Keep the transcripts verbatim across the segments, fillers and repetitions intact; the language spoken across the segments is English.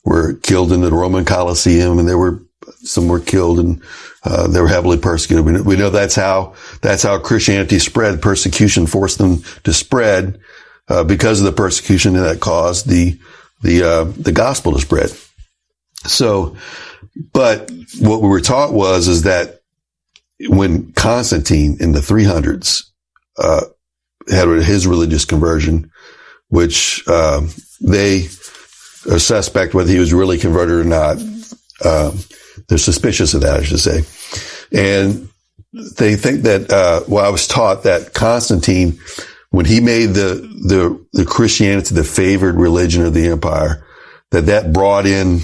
were killed in the Roman Colosseum, and there were some were killed, and uh, they were heavily persecuted. We know, we know that's how that's how Christianity spread. Persecution forced them to spread uh, because of the persecution, and that caused the the uh, the gospel to spread. So, but what we were taught was is that when Constantine in the three hundreds uh, had his religious conversion, which uh, they are suspect whether he was really converted or not. Uh, they're suspicious of that, I should say. And they think that, uh, well, I was taught that Constantine, when he made the, the, the Christianity the favored religion of the empire, that that brought in,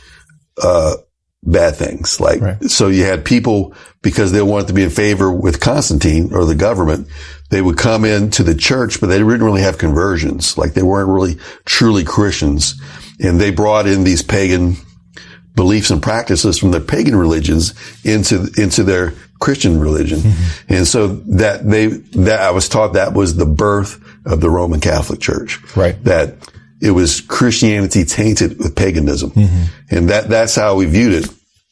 uh, bad things. Like, right. So you had people, because they wanted to be in favor with Constantine or the government, they would come into the church, but they didn't really have conversions. Like, they weren't really truly Christians. And they brought in these pagan beliefs and practices from their pagan religions into, into their Christian religion. Mm-hmm. And so that they, that I was taught that was the birth of the Roman Catholic Church. Right. That it was Christianity tainted with paganism. Mm-hmm. And that, that's how we viewed it.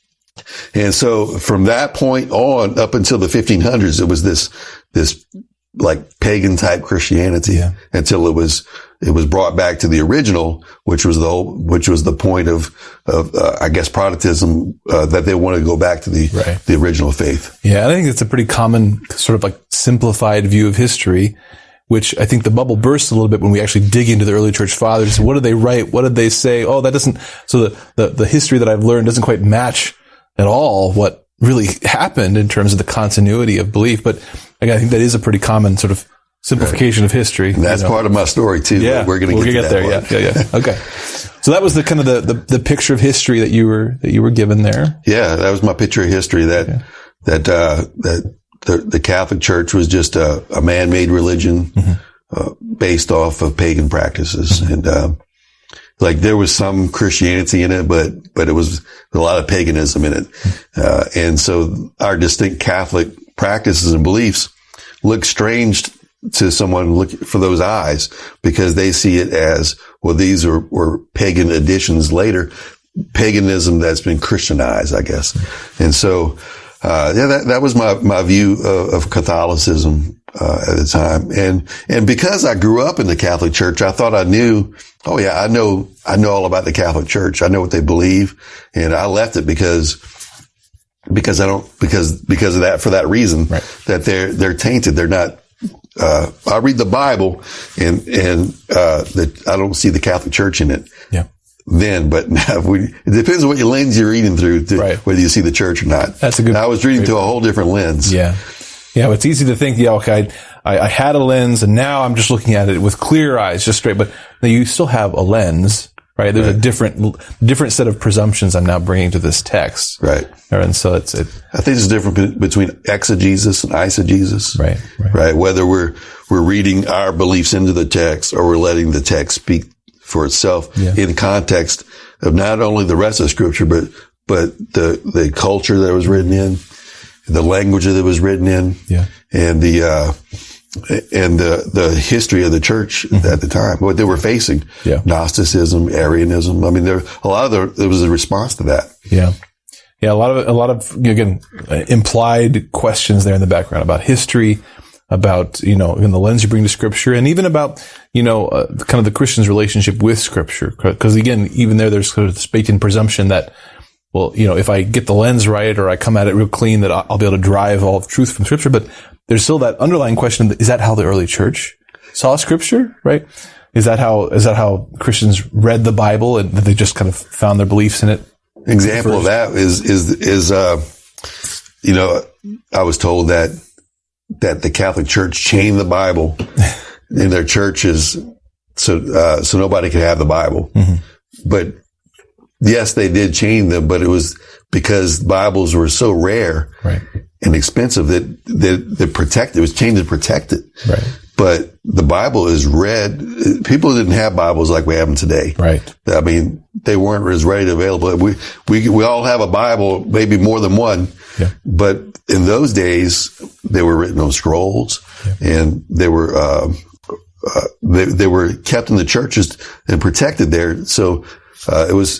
And so from that point on up until the fifteen hundreds, it was this, this like pagan type Christianity yeah. until it was, it was brought back to the original, which was the whole, which was the point of, of, uh, I guess, Protestantism, uh, that they wanted to go back to the, right. the original faith. Yeah. I think it's a pretty common sort of like simplified view of history, which I think the bubble bursts a little bit when we actually dig into the early church fathers. What did they write? What did they say? Oh, that doesn't, so the, the, the history that I've learned doesn't quite match at all what really happened in terms of the continuity of belief. But again, I think that is a pretty common sort of simplification right. of history. And that's you know. part of my story too. Yeah. We're going to we'll get, get to there. Part. Yeah. Yeah. Yeah. Okay. So that was the kind of the, the, the picture of history that you were, that you were given there. Yeah. That was my picture of history that, okay. that, uh, that the, the Catholic Church was just a, a man-made religion, mm-hmm. uh, based off of pagan practices. Mm-hmm. And, um, uh, like there was some Christianity in it, but, but it was a lot of paganism in it. Uh, and so our distinct Catholic practices and beliefs look strange to someone look for those eyes because they see it as, well, these are, were pagan additions later, paganism that's been Christianized, I guess. And so, uh, yeah, that, that was my, my view of, of Catholicism, uh, at the time. And, and because I grew up in the Catholic Church, I thought I knew, oh yeah, I know, I know all about the Catholic Church. I know what they believe. And I left it because, because I don't, because, because of that, for that reason, right. that they're, they're tainted. They're not, uh, I read the Bible and, and, uh, that I don't see the Catholic Church in it. Yeah. Then, but now we, it depends on what lens you're reading through to right. whether you see the church or not. That's a good, and I was reading through a whole different lens. Yeah. Yeah. It's easy to think, yeah, okay, I, I had a lens and now I'm just looking at it with clear eyes, just straight, but you still have a lens, right? There's right. a different, different set of presumptions I'm now bringing to this text. Right. And so it's, it, I think there's a difference between exegesis and eisegesis. Right. Right. Right. Whether we're, we're reading our beliefs into the text or we're letting the text speak for itself yeah. in context of not only the rest of scripture, but, but the, the culture that was written in, the language that it was written in, yeah. and the, uh, and the, the history of the church mm-hmm. at the time, what they were facing. Yeah. Gnosticism, Arianism. I mean, there, a lot of the, there was a response to that. Yeah. Yeah. A lot of, a lot of, again, implied questions there in the background about history, about, you know, in the lens you bring to scripture, and even about, you know, uh, kind of the Christian's relationship with scripture. Cause again, even there, there's sort of this baked in presumption that, well, you know, if I get the lens right or I come at it real clean, that I'll be able to drive all of truth from scripture. But there's still that underlying question. Is that how the early church saw scripture? Right? Is that how, is that how Christians read the Bible and they just kind of found their beliefs in it? Example of that is, is, is, uh, you know, I was told that, that the Catholic Church chained the Bible in their churches so, uh, so nobody could have the Bible. Mm-hmm. But yes, they did chain them, but it was because Bibles were so rare right. and expensive that, that, that protect, it was chained to protect it. Right. But the Bible is read. People didn't have Bibles like we have them today. Right. I mean, they weren't as readily available. We, we, we all have a Bible, maybe more than one. Yeah. But in those days, they were written on scrolls yeah. and they were, uh, uh, they, they were kept in the churches and protected there. So, uh, it was,